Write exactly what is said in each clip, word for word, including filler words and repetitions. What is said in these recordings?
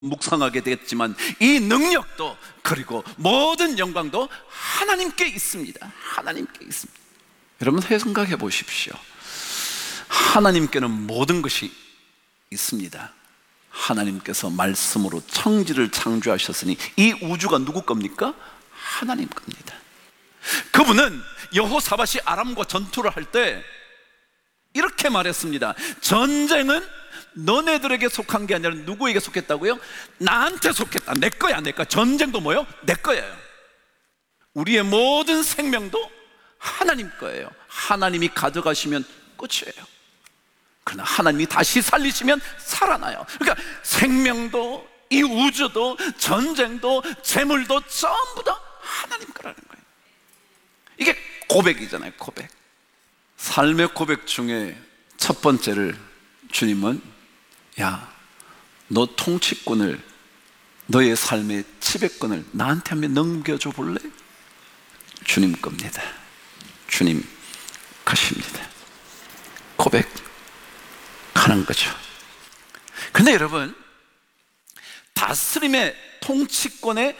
묵상하게 되겠지만 이 능력도 그리고 모든 영광도 하나님께 있습니다. 하나님께 있습니다. 여러분 생각해 보십시오. 하나님께는 모든 것이 있습니다. 하나님께서 말씀으로 천지를 창조하셨으니 이 우주가 누구 겁니까? 하나님 겁니다. 그분은 여호사밧이 아람과 전투를 할 때 이렇게 말했습니다. 전쟁은 너네들에게 속한 게 아니라 누구에게 속했다고요? 나한테 속했다. 내 거야, 내 거야. 전쟁도 뭐요? 내 거예요. 우리의 모든 생명도 하나님 거예요. 하나님이 가져가시면 끝이에요. 그러나 하나님이 다시 살리시면 살아나요. 그러니까 생명도 이 우주도 전쟁도 재물도 전부 다 하나님 거라는 거예요. 이게 고백이잖아요. 고백. 삶의 고백 중에 첫 번째를 주님은 야, 너 통치권을, 너의 삶의 지배권을 나한테 한번 넘겨줘 볼래? 주님 겁니다. 주님 것입니다. 고백하는 거죠. 근데 여러분, 다스림의 통치권의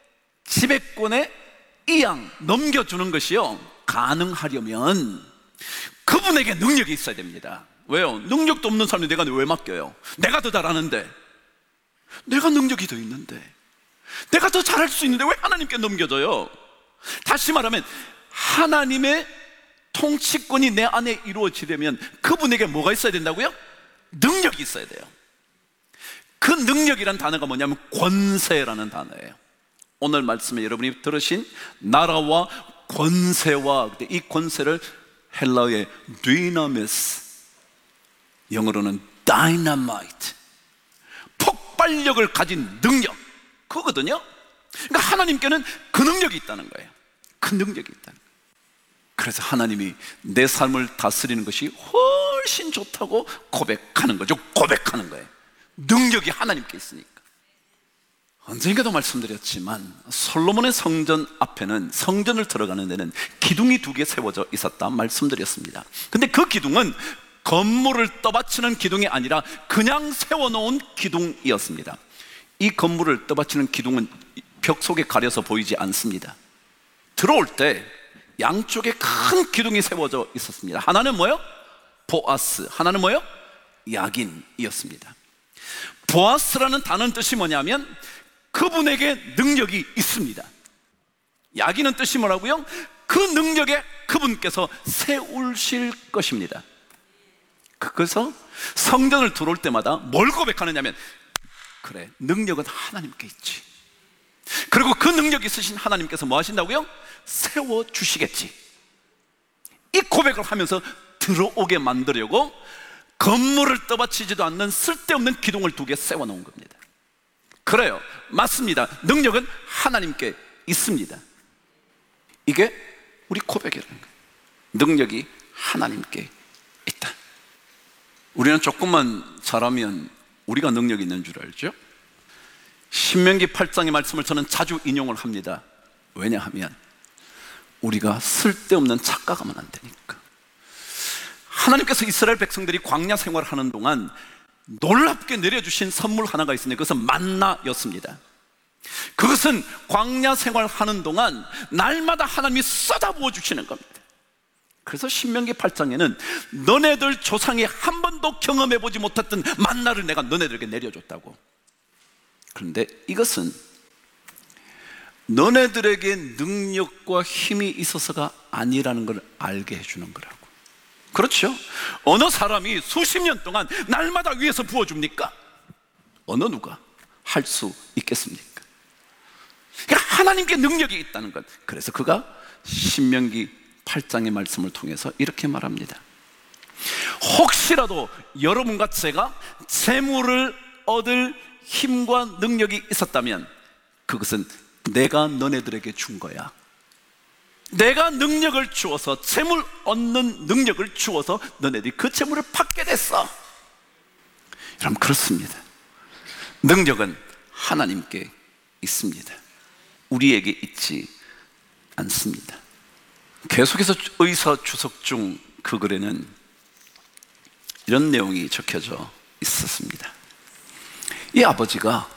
지배권의 이양 넘겨주는 것이요, 가능하려면 그분에게 능력이 있어야 됩니다. 왜요? 능력도 없는 사람이 내가 왜 맡겨요? 내가 더 잘하는데, 내가 능력이 더 있는데, 내가 더 잘할 수 있는데 왜 하나님께 넘겨줘요? 다시 말하면 하나님의 통치권이 내 안에 이루어지려면 그분에게 뭐가 있어야 된다고요? 능력이 있어야 돼요. 그 능력이란 단어가 뭐냐면 권세라는 단어예요. 오늘 말씀에 여러분이 들으신 나라와 권세와, 이 권세를 헬라어의 dynamis, 영어로는 dynamite, 폭발력을 가진 능력, 그거거든요. 그러니까 하나님께는 그 능력이 있다는 거예요. 그 능력이 있다는 거예요. 그래서 하나님이 내 삶을 다스리는 것이 훨씬 좋다고 고백하는 거죠. 고백하는 거예요. 능력이 하나님께 있으니까. 언젠가도 말씀드렸지만 솔로몬의 성전 앞에는, 성전을 들어가는 데는 기둥이 두 개 세워져 있었다 말씀드렸습니다. 근데 그 기둥은 건물을 떠받치는 기둥이 아니라 그냥 세워놓은 기둥이었습니다. 이 건물을 떠받치는 기둥은 벽 속에 가려서 보이지 않습니다. 들어올 때 양쪽에 큰 기둥이 세워져 있었습니다. 하나는 뭐요? 보아스, 하나는 뭐요? 야긴이었습니다. 보아스라는 단어는 뜻이 뭐냐면 그분에게 능력이 있습니다. 야긴은 뜻이 뭐라고요? 그 능력에 그분께서 세우실 것입니다. 그래서 성전을 들어올 때마다 뭘 고백하느냐면, 그래, 능력은 하나님께 있지. 그리고 그 능력이 있으신 하나님께서 뭐 하신다고요? 세워주시겠지. 이 고백을 하면서 들어오게 만들려고 건물을 떠받치지도 않는 쓸데없는 기둥을 두 개 세워놓은 겁니다. 그래요, 맞습니다. 능력은 하나님께 있습니다. 이게 우리 고백이라는 거예요. 능력이 하나님께 있다. 우리는 조금만 잘하면 우리가 능력이 있는 줄 알죠? 신명기 팔 장의 말씀을 저는 자주 인용을 합니다. 왜냐하면 우리가 쓸데없는 착각하면 안 되니까. 하나님께서 이스라엘 백성들이 광야 생활을 하는 동안 놀랍게 내려주신 선물 하나가 있습니다. 그것은 만나였습니다. 그것은 광야 생활하는 동안 날마다 하나님이 쏟아부어 주시는 겁니다. 그래서 신명기 팔 장에는 너네들 조상이 한 번도 경험해보지 못했던 만나를 내가 너네들에게 내려줬다고. 그런데 이것은 너네들에게 능력과 힘이 있어서가 아니라는 걸 알게 해주는 거라고. 그렇죠? 어느 사람이 수십 년 동안 날마다 위에서 부어줍니까? 어느 누가 할 수 있겠습니까? 그러니까 하나님께 능력이 있다는 것. 그래서 그가 신명기 팔 장의 말씀을 통해서 이렇게 말합니다. 혹시라도 여러분과 제가 재물을 얻을 힘과 능력이 있었다면 그것은 내가 너네들에게 준 거야. 내가 능력을 주어서, 재물 얻는 능력을 주어서 너네들이 그 재물을 받게 됐어. 여러분, 그렇습니다. 능력은 하나님께 있습니다. 우리에게 있지 않습니다. 계속해서 의사 주석중 그 글에는 이런 내용이 적혀져 있었습니다. 이 아버지가